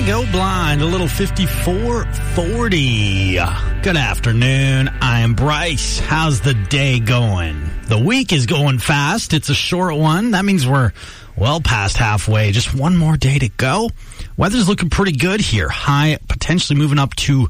Go Blind, a little 5440. Good afternoon. I am Bryce. How's the day going? The week is going fast. It's a short one. That means we're well past halfway. Just one more day to go. Weather's looking pretty good here. High potentially moving up to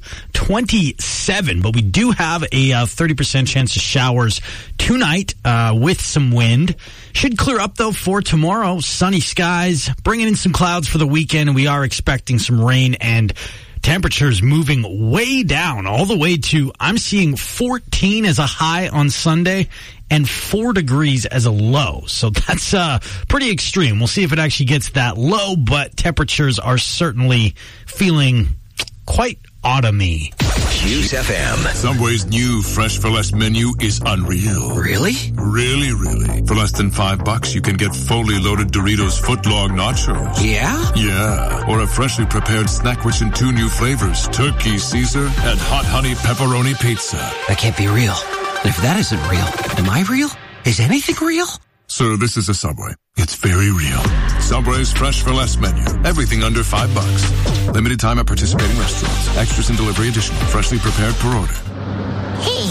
27, but we do have a 30% chance of showers tonight with some wind. Should clear up, though, for tomorrow. Sunny skies, bringing in some clouds for the weekend, and we are expecting some rain and temperatures moving way down, all the way to, I'm seeing 14 as a high on Sunday and 4 degrees as a low. So that's pretty extreme. We'll see if it actually gets that low, but temperatures are certainly feeling quite autumny. Juice FM. Subway's new Fresh for Less menu is unreal. Really? Really, really. For less than $5, you can get fully loaded Doritos footlong nachos. Yeah? Yeah. Or a freshly prepared snack rich in 2 new flavors, Turkey Caesar and Hot Honey Pepperoni Pizza. That can't be real. And if that isn't real, am I real? Is anything real? Sir, this is a Subway. It's very real. Subway's Fresh for Less menu. Everything under $5. Limited time at participating restaurants. Extras and delivery additional. Freshly prepared per order. Hey,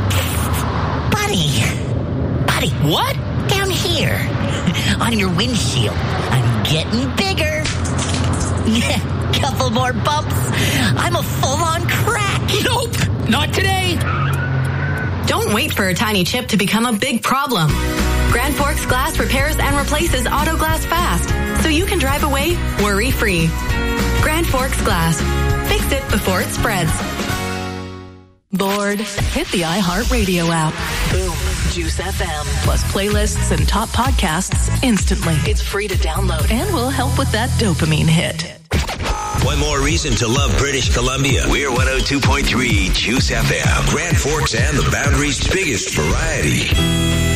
buddy. Buddy. What? Down here. On your windshield. I'm getting bigger. Couple more bumps. I'm a full-on crack. Nope. Not today. Don't wait for a tiny chip to become a big problem. Grand Forks Glass repairs and replaces auto glass fast, so you can drive away worry-free. Grand Forks Glass. Fix it before it spreads. Bored? Hit the iHeartRadio app. Boom. Juice FM. Plus playlists and top podcasts instantly. It's free to download and will help with that dopamine hit. One more reason to love British Columbia. We're 102.3 Juice FM. Grand Forks and the Boundary's biggest variety.